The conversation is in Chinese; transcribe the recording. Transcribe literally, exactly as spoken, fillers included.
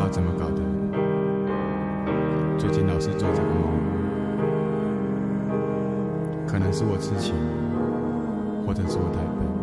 道怎么搞的，最近老是做这个梦，可能是我痴情，或者是我太笨。